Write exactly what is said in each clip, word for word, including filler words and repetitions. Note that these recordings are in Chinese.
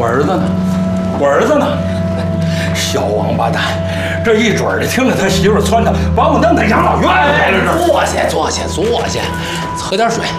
我儿子呢？我儿子呢？小王八蛋，这一准儿的听着他媳妇儿撺掇，把我弄到养老院来了。这坐下，坐下，坐下，喝点水。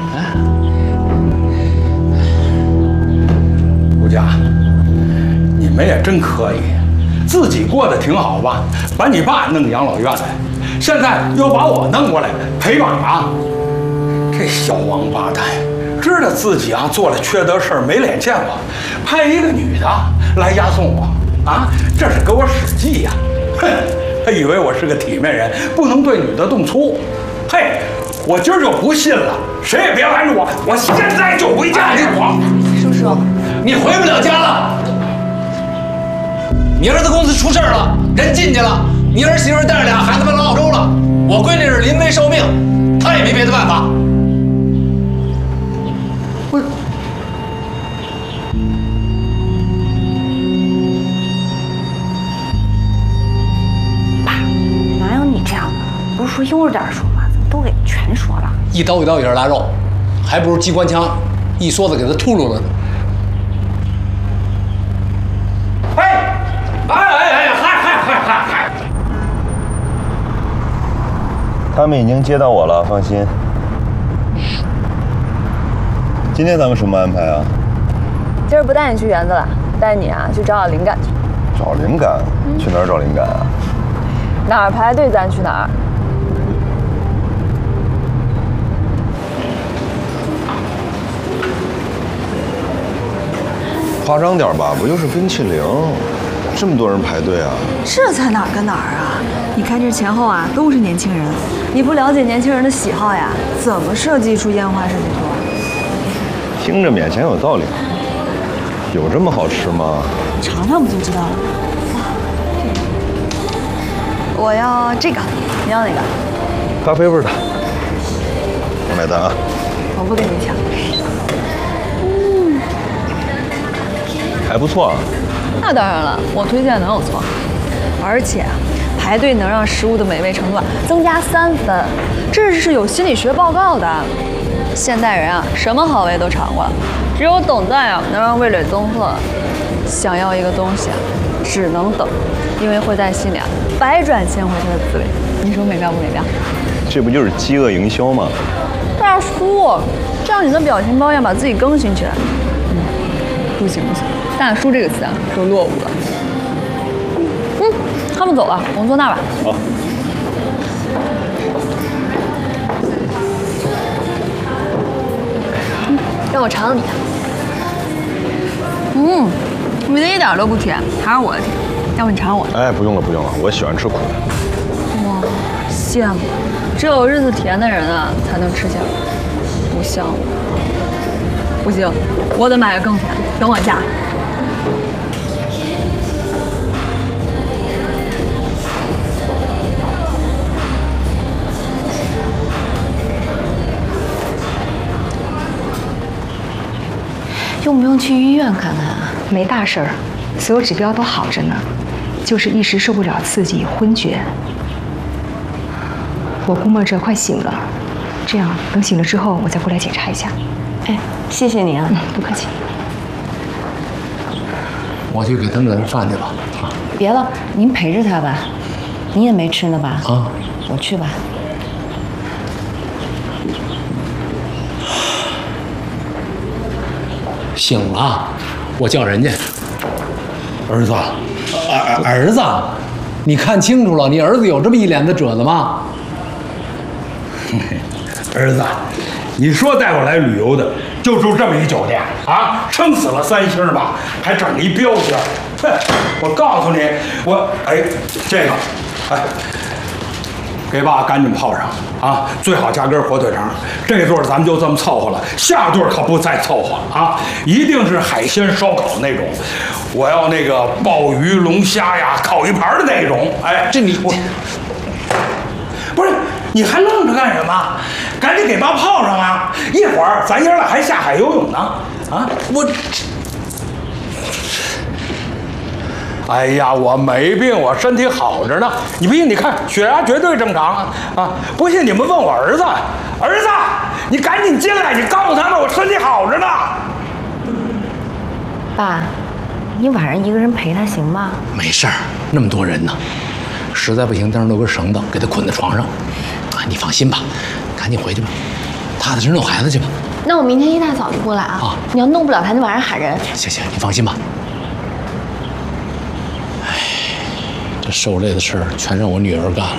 顾家，你们也真可以，自己过得挺好吧？把你爸弄养老院来，现在又把我弄过来陪绑啊！这小王八蛋，知道自己啊做了缺德事儿，没脸见我，派一个女的来押送我啊！这是给我使计呀！哼，他以为我是个体面人，不能对女的动粗。嘿，我今儿就不信了，谁也别拦着我，我现在就回家！你我叔叔， 你回不了家了。你儿子公司出事了，人进去了，你儿媳妇带着俩孩子奔澳洲了。我闺女是临危受命，她也没别的办法。 我。 爸，哪有你这样的？不是说悠着点说吗？怎么都给全说了？ 一刀一刀也是腊肉，还不如机关枪一梭子给他秃噜了呢。 哎，哎哎哎，嗨嗨嗨嗨嗨！ 他们已经接到我了，放心。今天咱们什么安排啊？ 今儿不带你去园子了，带你啊去找找灵感去。 找灵感？嗯、去哪儿找灵感啊？ 哪儿排队咱去哪儿。 夸张点吧，不就是冰淇淋？这么多人排队啊！ 这才哪儿跟哪儿啊？你看这前后啊，都是年轻人。你不了解年轻人的喜好呀？怎么设计出烟花设计图啊？ 听着勉强有道理。有这么好吃吗？ 尝尝不就知道了。我要这个，你要哪个？ 咖啡味的。我买单啊！ 我不跟你抢。 嗯， 还不错啊。 那当然了，我推荐能有错？而且啊，排队能让食物的美味程度啊增加三分，这是有心理学报告的。现代人啊，什么好味都尝过了，只有等待啊能让味蕾增色。想要一个东西啊，只能等，因为会在心里啊百转千回它的滋味。你说美妙不美妙？ 这不就是饥饿营销吗？ 大叔，这样你的表情包要把自己更新起来。嗯，不行不行，大叔这个词啊就落伍了。嗯，他们走了，我们坐那吧。 好。 嗯，让我尝尝你。嗯，味道一点都不甜，还是我的甜。要不你尝尝我的？ 哎，不用了不用了，我喜欢吃苦的。 哇，羡慕！只有日子甜的人啊，才能吃下来，不像我。不行，我得买个更甜，等我嫁。 用不用去医院看看啊？ 没大事儿，所有指标都好着呢，就是一时受不了刺激，昏厥。我估摸着快醒了，这样等醒了之后我再过来检查一下。 哎，谢谢你啊， 嗯，不客气。 我去给他们饭去吧。啊， 别了，您陪着他吧，你也没吃呢吧？ 啊， 我去吧。 醒了，我叫人家。 儿子， 儿儿子，你看清楚了，你儿子有这么一脸的褶子吗？ 儿子，你说带我来旅游的就住这么一酒店啊？撑死了三星吧，还整一标间。哼，我告诉你，我哎，这个，哎，给爸赶紧泡上啊！最好加根火腿肠。这顿咱们就这么凑合了，下顿可不再凑合了啊！一定是海鲜烧烤那种，我要那个鲍鱼、龙虾呀，烤一盘的那种。哎， 这你我不是。你还愣着干什么？赶紧给爸泡上啊！一会儿咱爷俩还下海游泳呢。啊，我，哎呀，我没病，我身体好着呢。你不信，你看血压绝对正常啊！不信你们问我儿子，儿子，你赶紧进来，你告诉他们我身体好着呢。 爸， 你晚上一个人陪他行吗？ 没事儿，那么多人呢，实在不行，当上留根绳子给他捆在床上。啊，你放心吧，赶紧回去吧，踏踏实实弄孩子去吧。 那我明天一大早就过来啊。 啊， 你要弄不了他，你晚上喊人。 行行，你放心吧。哎，这受累的事儿全让我女儿干了。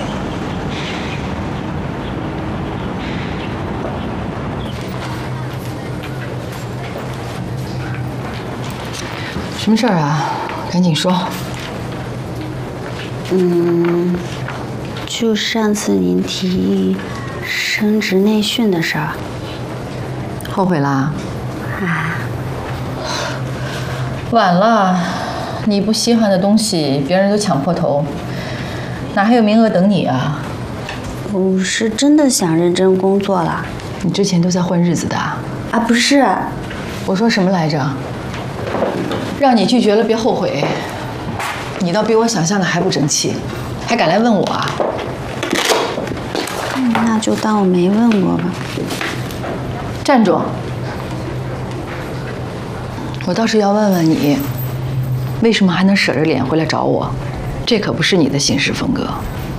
什么事儿啊？赶紧说。 嗯，就上次您提议升职内训的事儿， 后悔啦？ 啊， 晚了，你不稀罕的东西，别人都抢破头，哪还有名额等你啊？ 我是真的想认真工作了。 你之前都在混日子的。 啊，不是， 我说什么来着？让你拒绝了，别后悔。你倒比我想象的还不争气，还敢来问我啊？ 那就当我没问过吧。 站住！我倒是要问问你，为什么还能舍着脸回来找我？这可不是你的行事风格。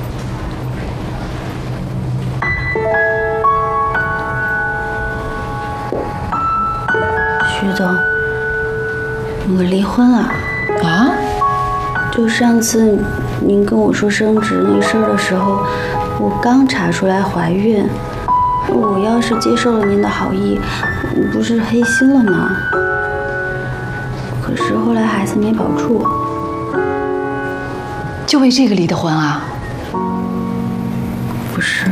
徐总，我离婚了。 啊？ 就上次您跟我说升职那事儿的时候，我刚查出来怀孕。我要是接受了您的好意，不是黑心了吗？可是后来孩子没保住。 就为这个离的婚啊？ 不是，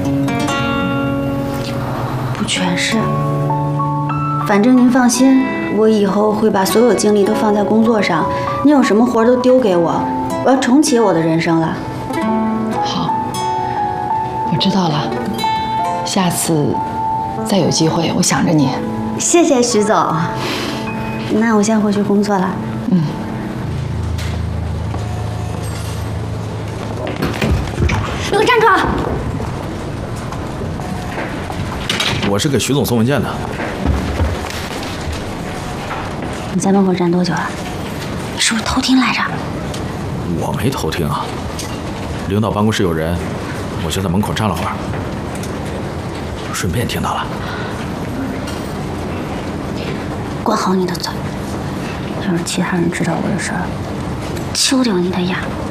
不全是。反正您放心，我以后会把所有精力都放在工作上。您有什么活都丢给我，我要重启我的人生了。 好，我知道了。下次再有机会，我想着你。 谢谢徐总。那我先回去工作了。 嗯。 你给我站住！ 我是给徐总送文件的。 你在门口站多久了？你是不是偷听来着？ 我没偷听啊，领导办公室有人，我就在门口站了会儿，顺便听到了。 管好你的嘴，要是其他人知道我的事儿，揪掉你的牙！